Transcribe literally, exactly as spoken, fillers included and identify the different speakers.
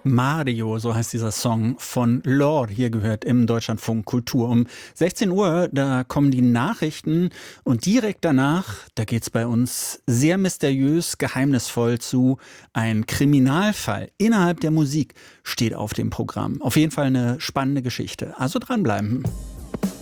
Speaker 1: Mario, so heißt dieser Song von Lorde, hier gehört im Deutschlandfunk Kultur. Um sechzehn Uhr, da kommen die Nachrichten und direkt danach, da geht's bei uns sehr mysteriös, geheimnisvoll zu. Ein Kriminalfall innerhalb der Musik steht auf dem Programm. Auf jeden Fall eine spannende Geschichte. Also dranbleiben.